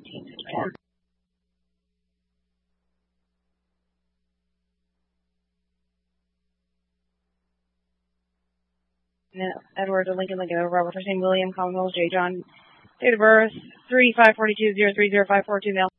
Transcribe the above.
1961. Edward Lincoln, Robert Hussein, William, Commonwealth, J. John, date of birth, 3/5/42, 03054, male.